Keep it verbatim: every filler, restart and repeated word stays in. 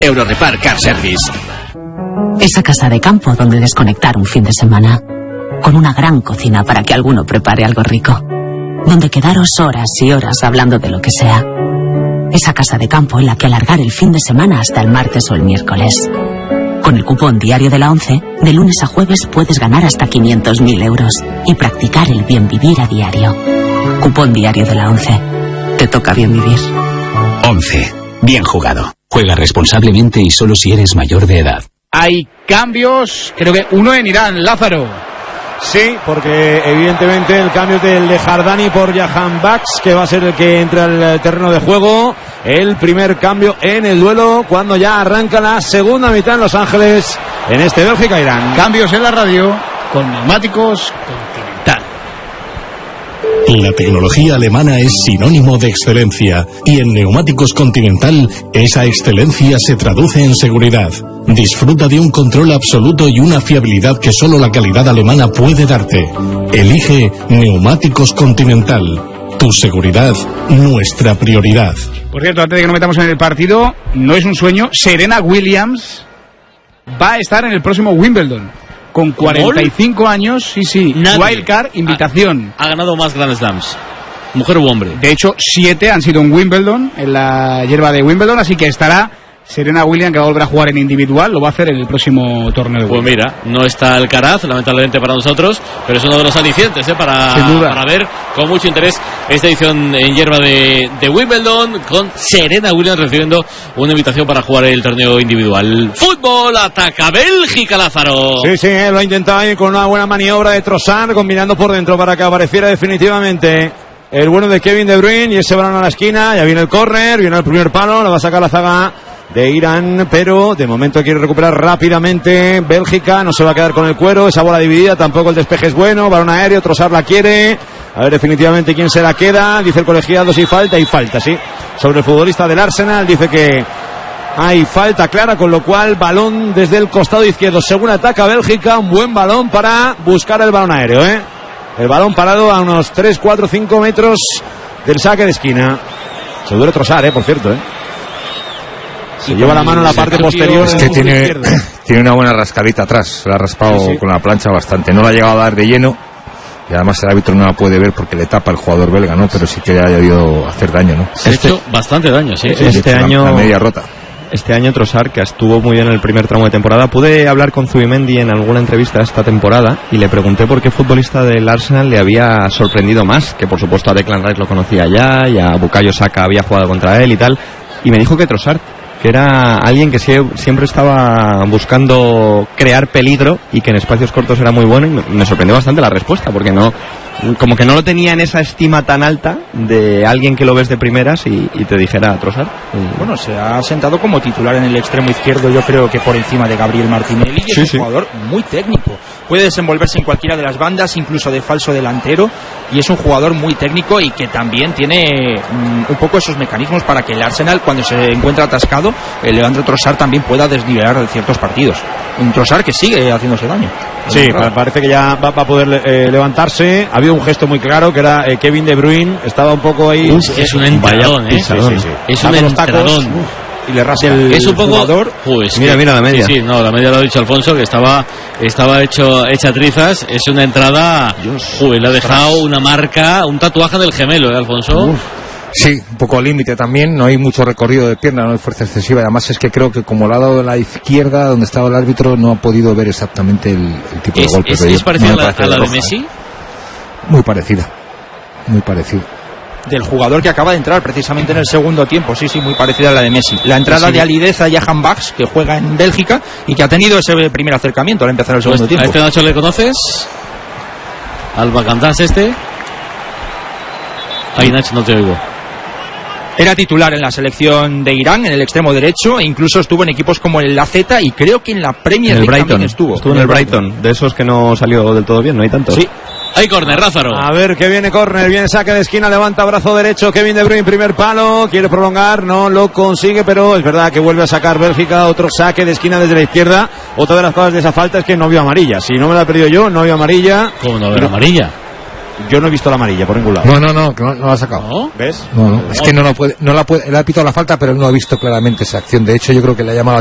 Eurorepar Car Service. Esa casa de campo donde desconectar un fin de semana. Con una gran cocina para que alguno prepare algo rico. Donde quedaros horas y horas hablando de lo que sea. Esa casa de campo en la que alargar el fin de semana hasta el martes o el miércoles. Con el cupón diario de la ONCE, de lunes a jueves puedes ganar hasta quinientos mil euros y practicar el bien vivir a diario. Cupón diario de la ONCE. Te toca bien vivir. ONCE. Bien jugado. Juega responsablemente y solo si eres mayor de edad. Hay cambios, creo que uno en Irán, Lázaro. Sí, porque evidentemente el cambio del de Jardani por Jahan Bax, que va a ser el que entra al terreno de juego. El primer cambio en el duelo cuando ya arranca la segunda mitad en Los Ángeles en este Bélgica-Irán. Cambios en la radio con neumáticos Continental. La tecnología alemana es sinónimo de excelencia y en Neumáticos Continental esa excelencia se traduce en seguridad. Disfruta de un control absoluto y una fiabilidad que solo la calidad alemana puede darte. Elige Neumáticos Continental. Tu seguridad, nuestra prioridad. Por cierto, antes de que nos metamos en el partido, no es un sueño, Serena Williams va a estar en el próximo Wimbledon. Con cuarenta y cinco años, sí, sí. Nadie. Wildcard, invitación. Ha, ha ganado más Grand Slams. Mujer u hombre. De hecho, siete han sido en Wimbledon, en la hierba de Wimbledon, así que estará Serena Williams, que va a volver a jugar en individual, lo va a hacer en el próximo torneo de Pues Wimbledon. mira, no está Alcaraz, lamentablemente para nosotros, pero es uno de los alicientes ¿eh? para, Sin duda. para ver con mucho interés esta edición en hierba de, de Wimbledon, con Serena Williams recibiendo una invitación para jugar el torneo individual. Fútbol, ataca Bélgica, Lázaro. Sí, sí, lo ha intentado ahí con una buena maniobra de Trossard, combinando por dentro para que apareciera definitivamente el bueno de Kevin De Bruyne, y ese balón a la esquina. Ya viene el córner, viene el primer palo, lo va a sacar la zaga de Irán, pero de momento quiere recuperar rápidamente Bélgica, no se va a quedar con el cuero, esa bola dividida, tampoco el despeje es bueno, balón aéreo, Trossard la quiere, a ver definitivamente quién se la queda, dice el colegiado si falta, y falta, sí, sobre el futbolista del Arsenal, dice que hay falta clara, con lo cual balón desde el costado izquierdo, según ataca Bélgica, un buen balón para buscar el balón aéreo, ¿eh? El balón parado a unos tres, cuatro, cinco metros del saque de esquina, se duele Trossard, ¿eh? Por cierto, ¿eh? Se lleva la mano en la parte posterior. Es que tiene, tiene una buena rascadita atrás. La ha raspado sí, sí. con la plancha bastante. No la ha llegado a dar de lleno. Y además el árbitro no la puede ver porque le tapa el jugador belga, ¿no? Pero sí que ha debido hacer daño, ¿no? Se ha este, hecho bastante daño, sí. Este, este año. La, la media rota. Este año Trossard, que estuvo muy bien en el primer tramo de temporada, pude hablar con Zubimendi en alguna entrevista esta temporada y le pregunté por qué futbolista del Arsenal le había sorprendido más, que por supuesto a Declan Rice lo conocía ya, y a Bukayo Saka había jugado contra él y tal, y me dijo que Trossard, que era alguien que siempre estaba buscando crear peligro y que en espacios cortos era muy bueno, y me sorprendió bastante la respuesta, porque no, como que no lo tenía en esa estima tan alta de alguien que lo ves de primeras y, y te dijera Trossard. Bueno, se ha sentado como titular en el extremo izquierdo, yo creo que por encima de Gabriel Martinelli, y es sí, un sí. jugador muy técnico, puede desenvolverse en cualquiera de las bandas, incluso de falso delantero, y es un jugador muy técnico y que también tiene um, un poco esos mecanismos para que el Arsenal, cuando se encuentra atascado, el Leandro Trossard también pueda desnivelar de ciertos partidos. Un Trossard que sigue haciéndose daño. Sí, parece que ya va, va a poder eh, levantarse. Ha habido un gesto muy claro que era eh, Kevin De Bruyne, estaba un poco ahí. Uf, es un entradón, ¿eh? Sí, sí, sí. Es un entradón. Y le rasca el es un poco jugador. Pues, mira, mira la media. Sí, sí, no, la media lo ha dicho Alfonso, que estaba estaba hecho hecha trizas. Es una entrada. Uy, le ha dejado una marca, un tatuaje del gemelo, ¿eh, Alfonso? Uf. Sí, un poco al límite también, no hay mucho recorrido de pierna, no hay fuerza excesiva, además es que creo que como lo ha dado de la izquierda, donde estaba el árbitro, no ha podido ver exactamente el, el tipo ¿Es, de golpe. ¿Es, es parecida no a la, a la de Messi? Muy parecida, muy parecida. Del jugador que acaba de entrar precisamente en el segundo tiempo, sí, sí, muy parecida a la de Messi. La entrada sí, sí. de Alideza y Jahan Bax, que juega en Bélgica y que ha tenido ese primer acercamiento al empezar el segundo pues, tiempo. ¿A este Nacho le conoces? ¿Al Bacantás este? Ahí, Nacho, no te oigo. Era titular en la selección de Irán, en el extremo derecho, e incluso estuvo en equipos como el A Z y creo que en la Premier League también estuvo. Estuvo en el Brighton. Brighton, de esos que no salió del todo bien, no hay tantos. Sí. Hay córner, Lázaro. A ver, que viene córner, viene saque de esquina, levanta brazo derecho, Kevin De Bruyne, primer palo, quiere prolongar, no lo consigue, pero es verdad que vuelve a sacar Bélgica, otro saque de esquina desde la izquierda. Otra de las cosas de esa falta es que no vio amarilla. Si no me la he perdido yo, no vio amarilla. ¿Cómo no vio amarilla? Yo no he visto la amarilla por ningún lado. No, no, no, que no, no la ha sacado. ¿No? ¿Ves? No, no, es que no la puede, no la puede, él ha pitado la falta, pero él no ha visto claramente esa acción. De hecho, yo creo que le ha llamado